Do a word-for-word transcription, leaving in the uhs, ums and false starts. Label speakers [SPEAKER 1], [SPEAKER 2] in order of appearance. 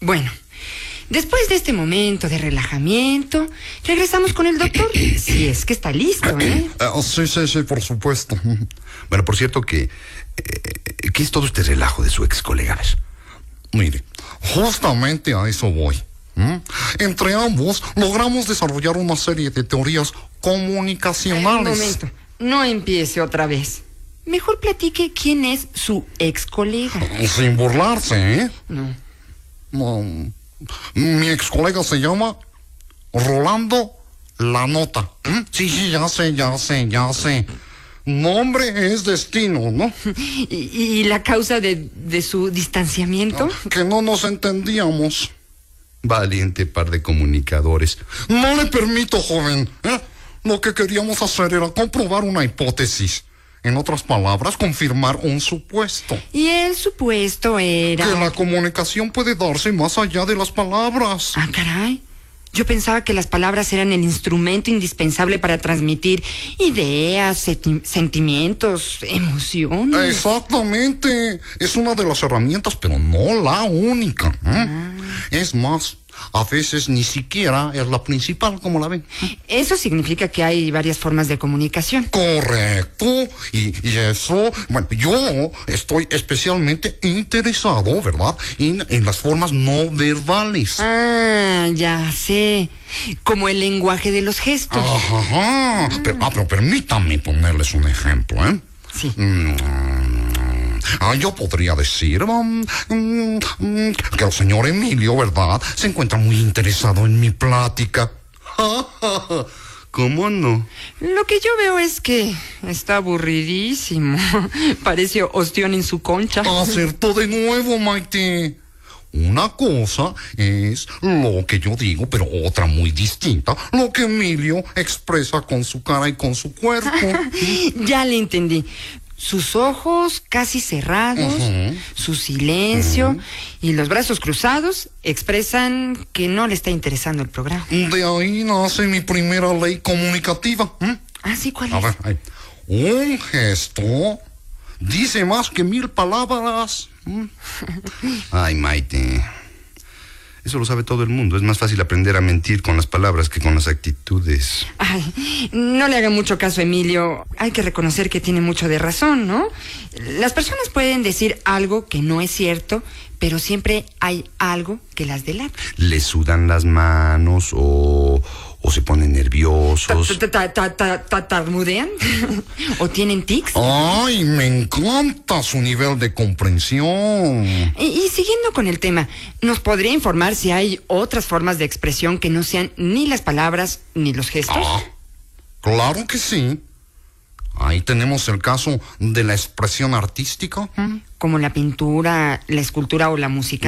[SPEAKER 1] Bueno, después de este momento de relajamiento, regresamos con el doctor. Si es que está listo, ¿eh?
[SPEAKER 2] Uh, sí, sí, sí, por supuesto.
[SPEAKER 3] Bueno, por cierto que... Eh, ¿qué es todo este relajo de su ex colega? A ver.
[SPEAKER 2] Mire, justamente a eso voy. ¿Mm? Entre ambos logramos desarrollar una serie de teorías comunicacionales.
[SPEAKER 1] Un momento, no empiece otra vez. Mejor platique quién es su ex colega.
[SPEAKER 2] Sin burlarse, ¿eh?
[SPEAKER 1] No.
[SPEAKER 2] No. Mi ex colega se llama Rolando La Nota. ¿Mm? Sí, sí, ya sé, ya sé, ya sé. Nombre es destino, ¿no?
[SPEAKER 1] ¿Y, y la causa de, de su distanciamiento?
[SPEAKER 2] Que no nos entendíamos.
[SPEAKER 3] Valiente par de comunicadores.
[SPEAKER 2] No le permito, joven. ¿eh? Lo que queríamos hacer era comprobar una hipótesis. En otras palabras, confirmar un supuesto.
[SPEAKER 1] Y el supuesto era...
[SPEAKER 2] Que la comunicación puede darse más allá de las palabras.
[SPEAKER 1] Ah, caray. Yo pensaba que las palabras eran el instrumento indispensable para transmitir ideas, senti- sentimientos, emociones.
[SPEAKER 2] Exactamente. Es una de las herramientas, pero no la única. ¿eh? Ah. Es más, a veces ni siquiera es la principal, como la ven.
[SPEAKER 1] Eso significa que hay varias formas de comunicación.
[SPEAKER 2] Correcto. Y, y eso, bueno, yo estoy especialmente interesado, ¿verdad? En, en las formas no verbales.
[SPEAKER 1] Ah, ya sé. Como el lenguaje de los gestos.
[SPEAKER 2] Ajá. Ah. Pero, ah, pero permítame ponerles un ejemplo, ¿eh?
[SPEAKER 1] Sí.
[SPEAKER 2] Mm. Ah, yo podría decir um, um, um, que el señor Emilio, ¿verdad?, se encuentra muy interesado en mi plática.
[SPEAKER 3] ¿Cómo no?
[SPEAKER 1] Lo que yo veo es que está aburridísimo. Parece ostión en su concha.
[SPEAKER 2] Acertó de nuevo, Maite. Una cosa es lo que yo digo, pero otra muy distinta, lo que Emilio expresa con su cara y con su cuerpo.
[SPEAKER 1] Ya le entendí. Sus ojos casi cerrados, uh-huh. su silencio uh-huh. y los brazos cruzados expresan que no le está interesando el programa.
[SPEAKER 2] De ahí nace mi primera ley comunicativa. ¿Mm?
[SPEAKER 1] Ah, sí, ¿cuál
[SPEAKER 2] A
[SPEAKER 1] es?
[SPEAKER 2] ver, ahí. Un gesto dice más que mil palabras. ¿Mm?
[SPEAKER 3] Ay, Maite. Eso lo sabe todo el mundo. Es más fácil aprender a mentir con las palabras que con las actitudes.
[SPEAKER 1] Ay, no le haga mucho caso, Emilio. Hay que reconocer que tiene mucho de razón, ¿no? Las personas pueden decir algo que no es cierto, pero siempre hay algo que las delata.
[SPEAKER 3] Le sudan las manos o, o se ponen nerviosos.
[SPEAKER 1] ¿Tartamudean? ¿O tienen tics?
[SPEAKER 2] ¡Ay, me encanta su nivel de comprensión!
[SPEAKER 1] Y, y siguiendo con el tema, ¿nos podría informar si hay otras formas de expresión que no sean ni las palabras ni los gestos?
[SPEAKER 2] Ah, claro que sí. Ahí tenemos el caso de la expresión artística.
[SPEAKER 1] Como la pintura, la escultura o la música.